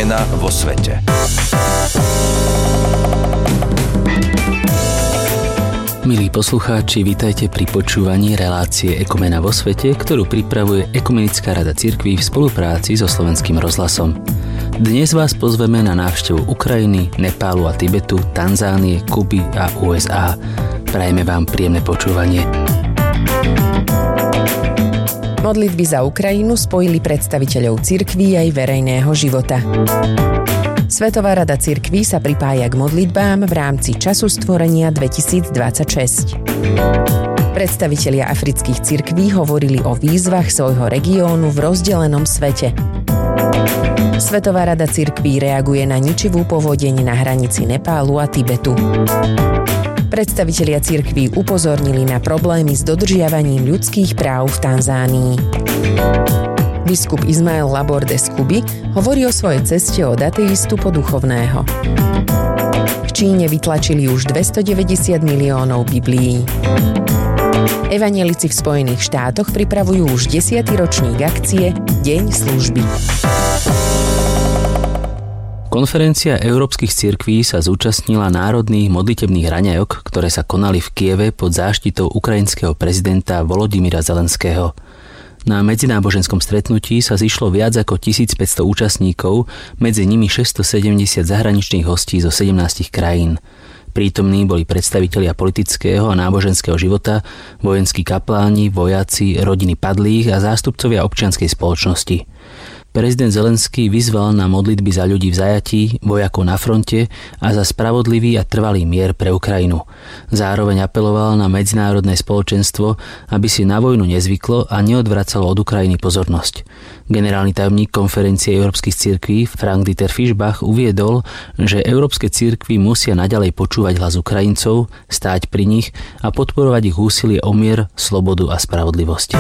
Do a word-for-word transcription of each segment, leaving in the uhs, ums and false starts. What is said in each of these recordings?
Ekumena vo svete. Milí poslucháči, vitajte pri počúvaní relácie Ekumena vo svete, ktorú pripravuje Ekumenická rada cirkví v spolupráci so Slovenským rozhlasom. Dnes vás pozveme na návštevu Ukrajiny, Nepálu a Tibetu, Tanzánie, Kuby a ú es á. Prajeme vám príjemné počúvanie. Modlitby za Ukrajinu spojili predstaviteľov cirkví aj verejného života. Svetová rada cirkví sa pripája k modlitbám v rámci Času stvorenia dvetisícdvadsaťšesť. Predstavitelia afrických cirkví hovorili o výzvach svojho regiónu v rozdelenom svete. Svetová rada cirkví reaguje na ničivú povodeň na hranici Nepálu a Tibetu. Predstavitelia cirkví upozornili na problémy s dodržiavaním ľudských práv v Tanzánii. Biskup Ismael Laborde z Kuby hovorí o svojej ceste od ateistu po duchovného. V Číne vytlačili už dvestodeväťdesiat miliónov Biblií. Evanjelici v Spojených štátoch pripravujú už desiaty ročník akcie Deň služby. Konferencia európskych cirkví sa zúčastnila národných modlitebných raňajok, ktoré sa konali v Kieve pod záštitou ukrajinského prezidenta Volodymyra Zelenského. Na medzináboženskom stretnutí sa zišlo viac ako tisícpäťsto účastníkov, medzi nimi šesťstosedemdesiat zahraničných hostí zo sedemnástich krajín. Prítomní boli predstavitelia politického a náboženského života, vojenskí kapláni, vojaci, rodiny padlých a zástupcovia občianskej spoločnosti. Prezident Zelenský vyzval na modlitby za ľudí v zajatí, vojakov na fronte a za spravodlivý a trvalý mier pre Ukrajinu. Zároveň apeloval na medzinárodné spoločenstvo, aby si na vojnu nezvyklo a neodvracalo od Ukrajiny pozornosť. Generálny tajomník konferencie európskych cirkví Frank-Dieter Fischbach uviedol, že európske cirkvi musia naďalej počúvať hlas Ukrajincov, stáť pri nich a podporovať ich úsilie o mier, slobodu a spravodlivosť.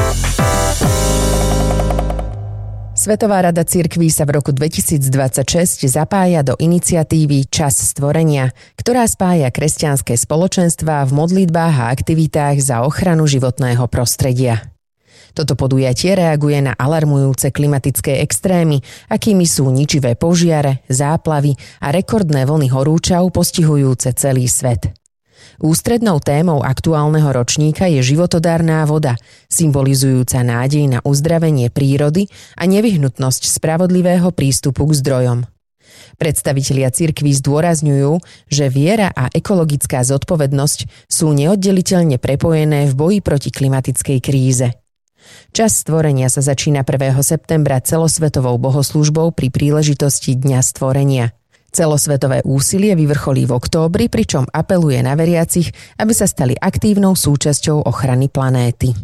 Svetová rada cirkví sa v roku dvetisícdvadsaťšesť zapája do iniciatívy Čas stvorenia, ktorá spája kresťanské spoločenstvá v modlitbách a aktivitách za ochranu životného prostredia. Toto podujatie reaguje na alarmujúce klimatické extrémy, akými sú ničivé požiare, záplavy a rekordné vlny horúčav postihujúce celý svet. Ústrednou témou aktuálneho ročníka je životodárna voda, symbolizujúca nádej na uzdravenie prírody a nevyhnutnosť spravodlivého prístupu k zdrojom. Predstavitelia cirkví zdôrazňujú, že viera a ekologická zodpovednosť sú neoddeliteľne prepojené v boji proti klimatickej kríze. Čas stvorenia sa začína prvého septembra celosvetovou bohoslúžbou pri príležitosti Dňa stvorenia. Celosvetové úsilie vyvrcholí v októbri, pričom apeluje na veriacich, aby sa stali aktívnou súčasťou ochrany planéty.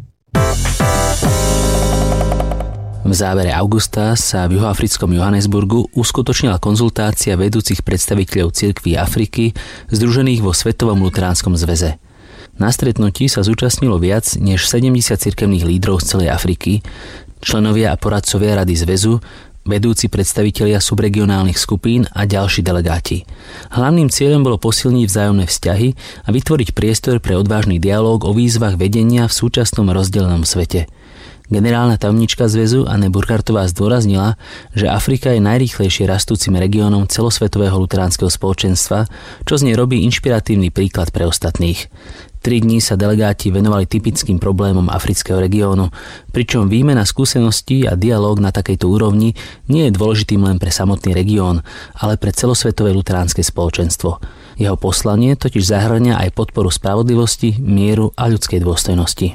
V závere augusta sa v juhoafrickom Johannesburgu uskutočnila konzultácia vedúcich predstaviteľov cirkví Afriky združených vo Svetovom luteránskom zväze. Na stretnutí sa zúčastnilo viac než sedemdesiat cirkevných lídrov z celej Afriky, členovia a poradcovia Rady zväzu, vedúci predstavitelia subregionálnych skupín a ďalší delegáti. Hlavným cieľom bolo posilniť vzájomné vzťahy a vytvoriť priestor pre odvážny dialóg o výzvach vedenia v súčasnom rozdelenom svete. Generálna tajomníčka zväzu Anne Burkhartová zdôraznila, že Afrika je najrýchlejšie rastúcim regiónom celosvetového luteránskeho spoločenstva, čo z nej robí inšpiratívny príklad pre ostatných. Tri dní sa delegáti venovali typickým problémom afrického regiónu, pričom výmena skúseností a dialóg na takejto úrovni nie je dôležitým len pre samotný región, ale pre celosvetové luteránske spoločenstvo. Jeho poslanie totiž zahŕňa aj podporu spravodlivosti, mieru a ľudskej dôstojnosti.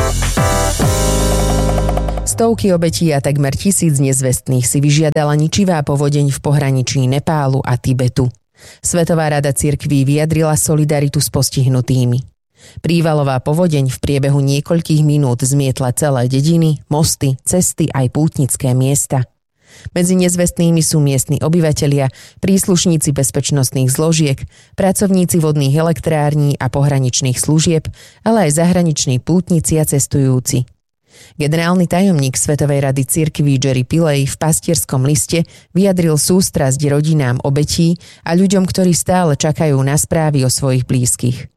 Stovky obetí a takmer tisíc nezvestných si vyžiadala ničivá povodeň v pohraničí Nepálu a Tibetu. Svetová rada cirkví vyjadrila solidaritu s postihnutými. Prívalová povodeň v priebehu niekoľkých minút zmietla celé dediny, mosty, cesty aj pútnické miesta. Medzi nezvestnými sú miestni obyvatelia, príslušníci bezpečnostných zložiek, pracovníci vodných elektrární a pohraničných služieb, ale aj zahraniční pútnici a cestujúci. Generálny tajomník Svetovej rady cirkví Jerry Pillay v pastierskom liste vyjadril sústrasť rodinám obetí a ľuďom, ktorí stále čakajú na správy o svojich blízkych.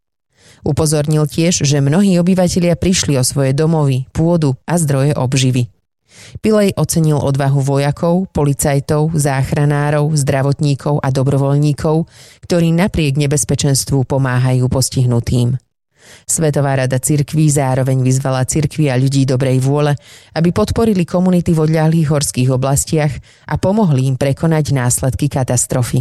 Upozornil tiež, že mnohí obyvatelia prišli o svoje domovy, pôdu a zdroje obživy. Pilej ocenil odvahu vojakov, policajtov, záchranárov, zdravotníkov a dobrovoľníkov, ktorí napriek nebezpečenstvu pomáhajú postihnutým. Svetová rada cirkví zároveň vyzvala cirkvi a ľudí dobrej vôle, aby podporili komunity v odľahlých horských oblastiach a pomohli im prekonať následky katastrofy.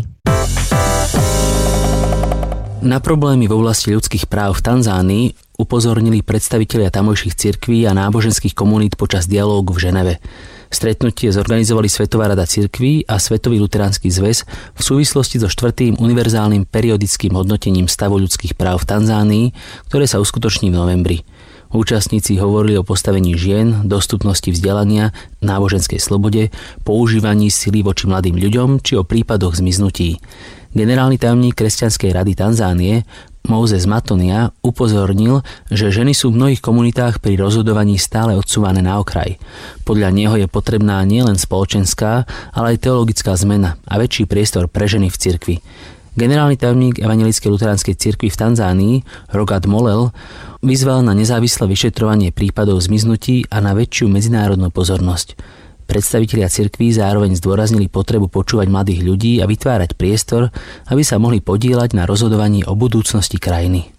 Na problémy v oblasti ľudských práv v Tanzánii upozornili predstavitelia tamojších cirkví a náboženských komunít počas dialógu v Ženeve. Stretnutie zorganizovali Svetová rada cirkví a Svetový luteránsky zväz v súvislosti so štvrtým univerzálnym periodickým hodnotením stavu ľudských práv v Tanzánii, ktoré sa uskutoční v novembri. Účastníci hovorili o postavení žien, dostupnosti vzdelania, náboženskej slobode, používaní sily voči mladým ľuďom či o prípadoch zmiznutí. Generálny tajomník Kresťanskej rady Tanzánie Moses Matonia upozornil, že ženy sú v mnohých komunitách pri rozhodovaní stále odsúvané na okraj. Podľa neho je potrebná nielen spoločenská, ale aj teologická zmena a väčší priestor pre ženy v cirkvi. Generálny tajomník Evanjelickej luteránskej cirkvi v Tanzánii Rogat Molel vyzval na nezávislé vyšetrovanie prípadov zmiznutí a na väčšiu medzinárodnú pozornosť. Predstavitelia cirkví zároveň zdôraznili potrebu počúvať mladých ľudí a vytvárať priestor, aby sa mohli podieľať na rozhodovaní o budúcnosti krajiny.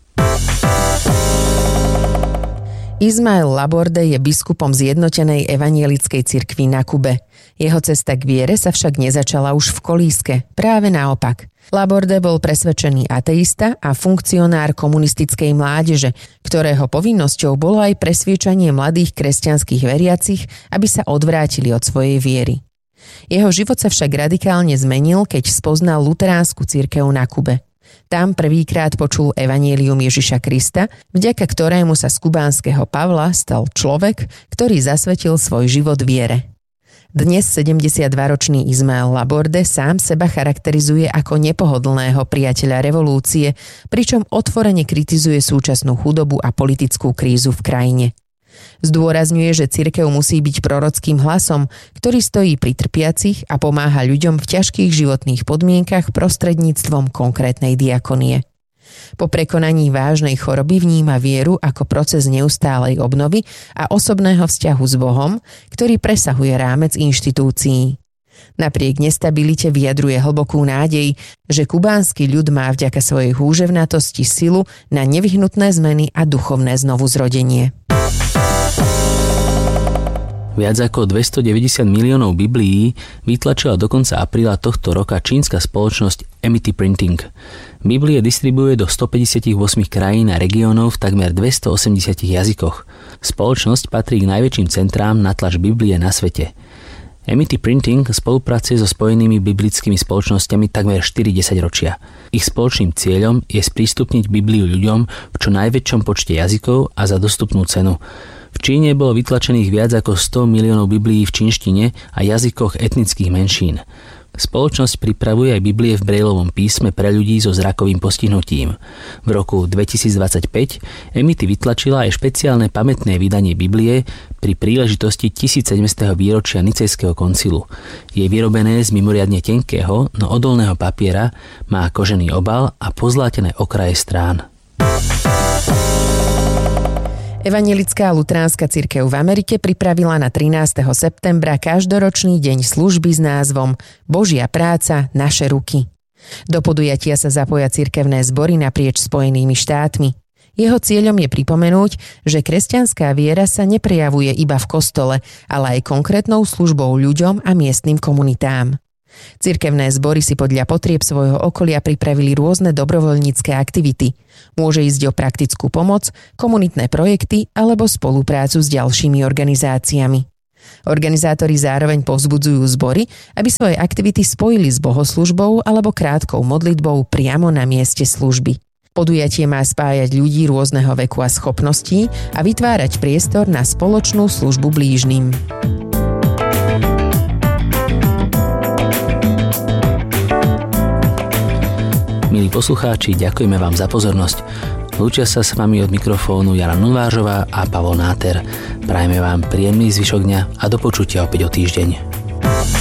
Ismael Laborde je biskupom zjednotenej evanjelickej cirkvi na Kube. Jeho cesta k viere sa však nezačala už v kolíske, práve naopak. Laborde bol presvedčený ateista a funkcionár komunistickej mládeže, ktorého povinnosťou bolo aj presviečanie mladých kresťanských veriacich, aby sa odvrátili od svojej viery. Jeho život sa však radikálne zmenil, keď spoznal luteránsku cirkev na Kube. Tam prvýkrát počul evanjelium Ježiša Krista, vďaka ktorému sa z kubánskeho Pavla stal človek, ktorý zasvetil svoj život viere. Dnes sedemdesiatdvaročný Ismael Laborde sám seba charakterizuje ako nepohodlného priateľa revolúcie, pričom otvorene kritizuje súčasnú chudobu a politickú krízu v krajine. Zdôrazňuje, že cirkev musí byť prorockým hlasom, ktorý stojí pri trpiacich a pomáha ľuďom v ťažkých životných podmienkach prostredníctvom konkrétnej diakonie. Po prekonaní vážnej choroby vníma vieru ako proces neustálej obnovy a osobného vzťahu s Bohom, ktorý presahuje rámec inštitúcií. Napriek nestabilite vyjadruje hlbokú nádej, že kubánsky ľud má vďaka svojej húževnatosti silu na nevyhnutné zmeny a duchovné znovuzrodenie. Viac ako dvestodeväťdesiat miliónov Biblií vytlačila do konca apríla tohto roka čínska spoločnosť Amity Printing. Biblie distribuuje do stopäťdesiatosem krajín a regiónov v takmer dvestoosemdesiat jazykoch. Spoločnosť patrí k najväčším centrám na tlač Biblie na svete. Amity Printing spolupracuje so spojenými biblickými spoločnosťami takmer štyri desaťročia. Ich spoločným cieľom je sprístupniť Bibliu ľuďom v čo najväčšom počte jazykov a za dostupnú cenu. V Číne bolo vytlačených viac ako sto miliónov Biblií v čínštine a jazykoch etnických menšín. Spoločnosť pripravuje aj Biblie v brejlovom písme pre ľudí so zrakovým postihnutím. V roku dvetisícdvadsaťpäť Amity vytlačila aj špeciálne pamätné vydanie Biblie pri príležitosti tisícsedemstého výročia Nicejského koncilu. Je vyrobené z mimoriadne tenkého, no odolného papiera, má kožený obal a pozlátené okraje strán. Evanjelická luteránska cirkev v Amerike pripravila na trinásteho septembra každoročný deň služby s názvom Božia práca, naše ruky. Do podujatia sa zapoja cirkevné zbory naprieč Spojenými štátmi. Jeho cieľom je pripomenúť, že kresťanská viera sa neprejavuje iba v kostole, ale aj konkrétnou službou ľuďom a miestnym komunitám. Cirkevné zbory si podľa potrieb svojho okolia pripravili rôzne dobrovoľnícke aktivity. Môže ísť o praktickú pomoc, komunitné projekty alebo spoluprácu s ďalšími organizáciami. Organizátori zároveň povzbudzujú zbory, aby svoje aktivity spojili s bohoslužbou alebo krátkou modlitbou priamo na mieste služby. Podujatie má spájať ľudí rôzneho veku a schopností a vytvárať priestor na spoločnú službu blížnym. Milí poslucháči, ďakujeme vám za pozornosť. Lúčia sa s vami od mikrofónu Jana Novářová a Pavol Náter. Prajeme vám príjemný zvyšok dňa a do počutia opäť o týždeň.